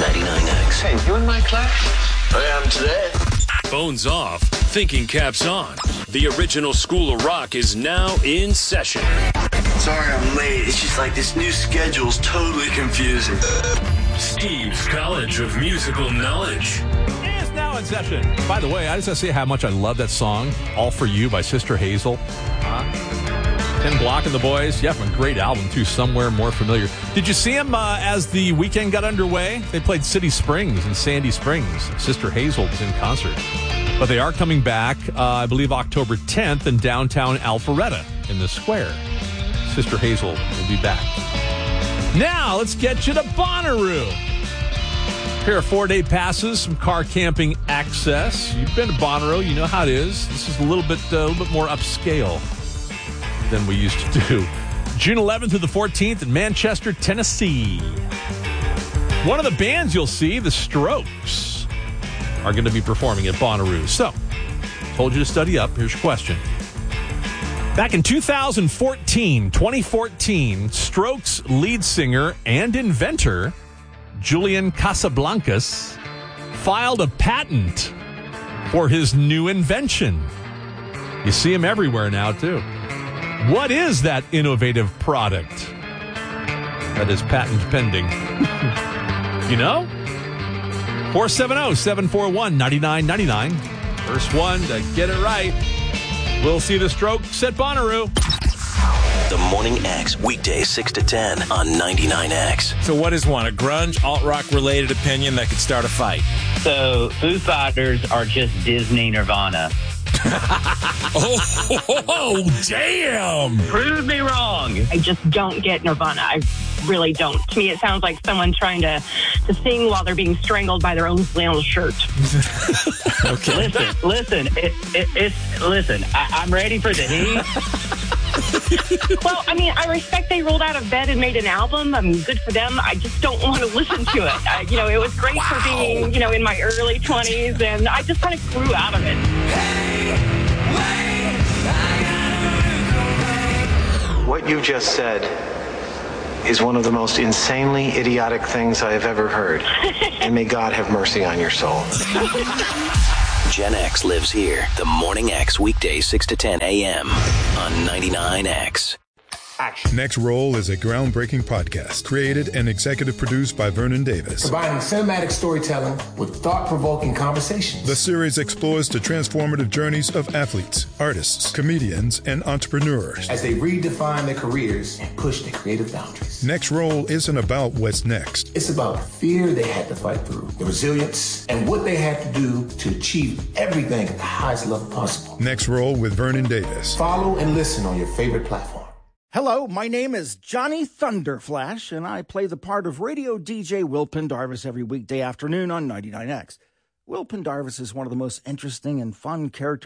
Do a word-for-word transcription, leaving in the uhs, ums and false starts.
ninety-nine X. Hey, you in my class? I am today. Phones off, thinking caps on. The original School of Rock is now in session. Sorry I'm late. It's just like this new schedule's totally confusing. Steve's College of Musical Knowledge is now in session. By the way, I just want to say how much I love that song, All For You by Sister Hazel. Uh, Ken Block and the Boys. Yeah, from a great album, too, Somewhere More Familiar. Did you see them uh, as the weekend got underway? They played City Springs in Sandy Springs. Sister Hazel was in concert. But they are coming back, uh, I believe, October tenth in downtown Alpharetta in the square. Sister Hazel will be back. Now, let's get you to Bonnaroo. A pair of four-day passes, some car camping access. You've been to Bonnaroo, you know how it is. This is a little bit, uh, a little bit more upscale than we used to do. June eleventh through the fourteenth in Manchester, Tennessee. One of the bands you'll see, The Strokes, are going to be performing at Bonnaroo. So, told you to study up. Here's your question. Back in two thousand fourteen, twenty fourteen, Strokes lead singer and inventor Julian Casablancas filed a patent for his new invention. You see him everywhere now, too. What is that innovative product that is patent pending? You know? four seven zero, seven four one, nine nine nine nine. First one to get it right. We'll see the Strokes at Bonnaroo. The Morning X, weekdays six to ten on ninety-nine X. So what is one? A grunge, alt-rock related opinion that could start a fight? So Foo Fighters are just Disney Nirvana. oh, oh, oh, damn! Prove me wrong. I just don't get Nirvana. I really don't. To me, it sounds like someone trying to, to sing while they're being strangled by their own flannel shirt. Okay. Listen, listen, it, it, it's listen. I, I'm ready for the heat. Well, I mean, I respect they rolled out of bed and made an album. I mean, good for them. I just don't want to listen to it. I, you know, it was great wow. for being, you know, in my early twenties, and I just kind of grew out of it. Hey, wait, what you just said is one of the most insanely idiotic things I have ever heard. And may God have mercy on your soul. Gen X lives here. The Morning X, weekdays six to ten a.m. on ninety-nine X. Action. Next Roll is a groundbreaking podcast created and executive produced by Vernon Davis. Combining cinematic storytelling with thought-provoking conversations. The series explores the transformative journeys of athletes, artists, comedians, and entrepreneurs as they redefine their careers and push their creative boundaries. Next Roll isn't about what's next. It's about the fear they had to fight through, the resilience, and what they had to do to achieve everything at the highest level possible. Next Roll with Vernon Davis. Follow and listen on your favorite platform. Hello, my name is Johnny Thunderflash, and I play the part of radio D J Will Pendarvis every weekday afternoon on ninety-nine X. Will Pendarvis is one of the most interesting and fun characters